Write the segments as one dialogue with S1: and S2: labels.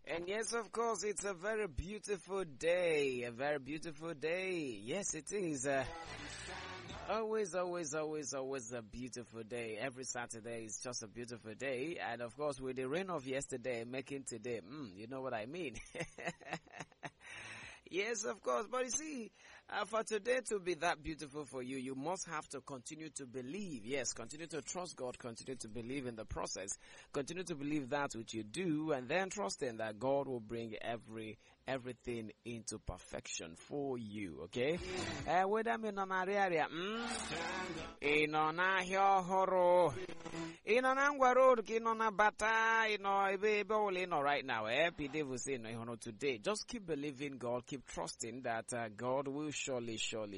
S1: And yes, of course, it's a very beautiful day. A very beautiful day. Yes, it is. Always a beautiful day. Every Saturday is just a beautiful day. And of course, with the rain of yesterday making today, you know what I mean. Yes, of course. But you see, for today to be that beautiful for you, you must have to continue to believe. Yes, continue to trust God, continue to believe in the process, continue to believe that which you do, and then trusting that God will bring everything into perfection for you, okay? Whether I'm in an area, in on a horo, in on Angwa Road, in on a bata, right now, today. Just keep believing God, keep trusting that God will surely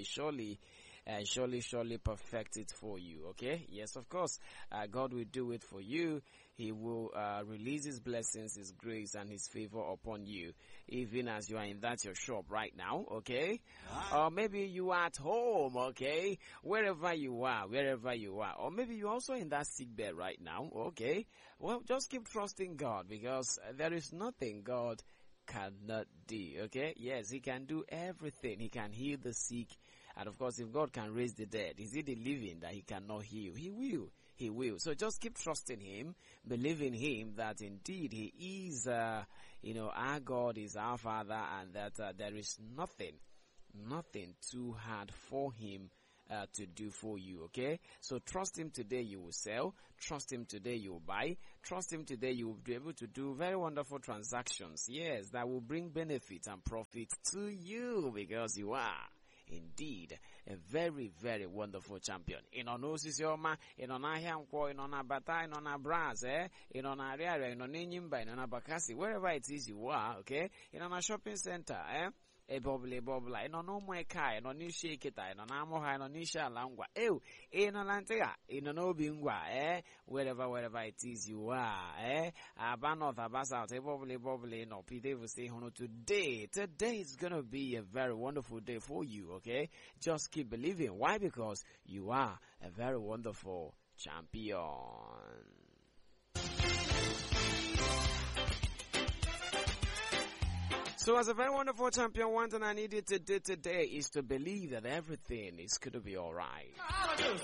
S1: perfect it for you, okay? Yes, of course, God will do it for you. He will release His blessings, His grace, and His favor upon you, even as you are in that your shop right now, okay? Or maybe you are at home, okay? Wherever you are, or maybe you're also in that sick bed right now, okay? Well, just keep trusting God, because there is nothing God cannot do, okay? Yes, He can do everything. He can heal the sick. And of course, if God can raise the dead, is it the living that He cannot heal? He will. He will. So just keep trusting Him, believing Him that indeed He is, our God is our Father, and that there is nothing too hard for Him to do for you, okay? So trust Him today, you will sell. Trust Him today, you will buy. Trust Him today, you will be able to do very wonderful transactions. Yes, that will bring benefit and profit to you, because you are indeed a very, very wonderful champion. In on Osisioma, in on Ahiamko, in on Abata, in on Abraz, in on Area, in on Nimba, in on Abakasi, wherever it is you are, okay? In on a shopping center, Bobla, in on Omweka, in on Nishikita, in on Amoha, in on Nisha Langwa, in on Antea, in on Obingwa, wherever it is you are, Abano Tabasa, Bobli, no, Peter will say, today is gonna be a very wonderful day for you, okay? Just keep believing. Why? Because you are a very wonderful champion. So as a very wonderful champion, one thing I need you to do today is to believe that everything is going to be alright.